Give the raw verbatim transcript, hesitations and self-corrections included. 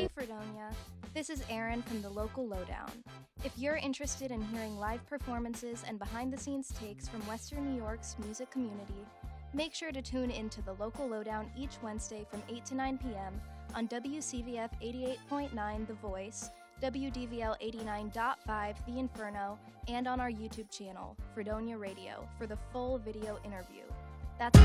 Hey Fredonia, this is Erin from the Local Lowdown. If you're interested in hearing live performances and behind-the-scenes takes from Western New York's music community, make sure to tune into the Local Lowdown each Wednesday from eight to nine p.m. on W C V F eighty-eight point nine The Voice, W D V L eighty-nine point five The Inferno, and on our YouTube channel, Fredonia Radio, for the full video interview. That's